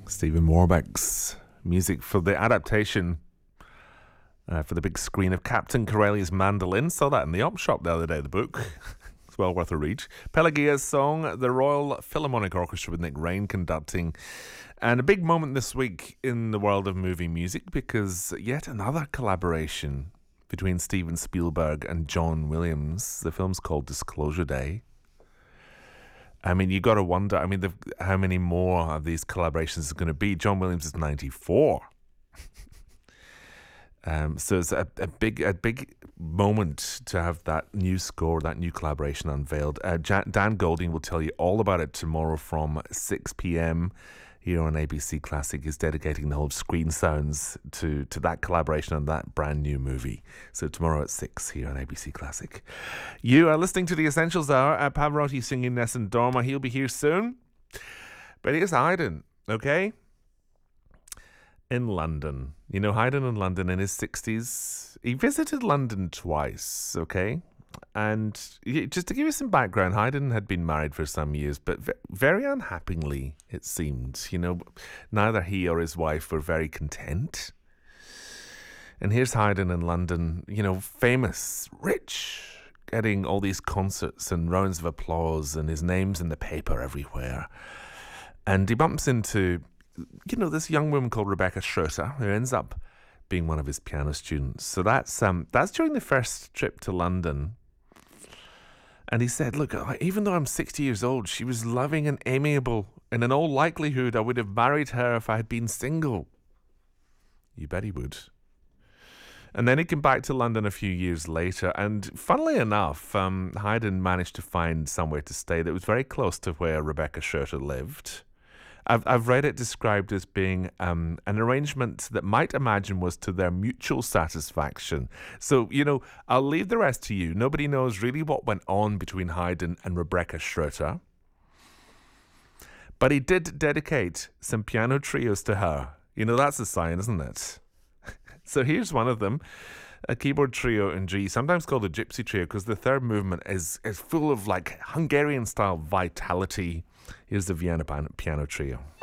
Stephen Warbeck's music for the adaptation for the big screen of Captain Corelli's Mandolin. Saw that in the op shop the other day, the book. It's well worth a read. Pelagia's song, the Royal Philharmonic Orchestra with Nick Rain conducting. And a big moment this week in the world of movie music because yet another collaboration between Steven Spielberg and John Williams. The film's called Disclosure Day. I mean, you got to wonder, how many more of these collaborations is going to be? John Williams is 94. So it's a big moment to have that new score, that new collaboration unveiled. Dan Golding will tell you all about it tomorrow from 6 p.m. here on ABC Classic. He's dedicating the whole screen sounds to that collaboration on that brand new movie. So tomorrow at 6 here on ABC Classic. You are listening to The Essentials Hour. Pavarotti singing Nessun Dorma. He'll be here soon. But here's Haydn, okay? In London. You know, Haydn in London in his 60s. He visited London twice, okay? And just to give you some background, Haydn had been married for some years, but very unhappily, it seemed. You know, neither he or his wife were very content. And here's Haydn in London, you know, famous, rich, getting all these concerts and rounds of applause, and his name's in the paper everywhere. And he bumps into, you know, this young woman called Rebecca Schroeter, who ends up being one of his piano students. So that's during the first trip to London. And he said, look, even though I'm 60 years old, she was loving and amiable, and in all likelihood I would have married her if I had been single. You bet he would. And then he came back to London a few years later, and funnily enough, Haydn managed to find somewhere to stay that was very close to where Rebecca Schroeter lived. I've read it described as being an arrangement that might imagine was to their mutual satisfaction. So, you know, I'll leave the rest to you. Nobody knows really what went on between Haydn and Rebecca Schroeter. But he did dedicate some piano trios to her. You know, that's a sign, isn't it? So here's one of them. A keyboard trio in G, sometimes called a gypsy trio, because the third movement is full of like Hungarian-style vitality. Here's the Vienna Piano Trio.